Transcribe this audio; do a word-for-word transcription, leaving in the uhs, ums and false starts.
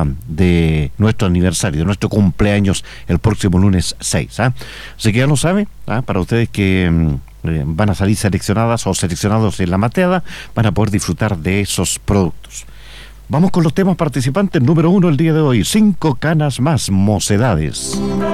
día de nuestro aniversario, de nuestro cumpleaños, el próximo lunes seis. ¿eh? Así que ya lo saben, ¿eh? Para ustedes que eh, van a salir seleccionadas o seleccionados en la mateada, van a poder disfrutar de esos productos. Vamos con los temas participantes. Número uno el día de hoy, cinco canas más, mocedades.